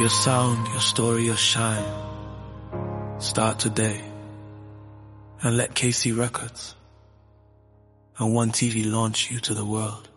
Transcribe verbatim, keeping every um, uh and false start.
Your sound, your story, your shine. Start today. And let K C Records and One T V launch you to the world.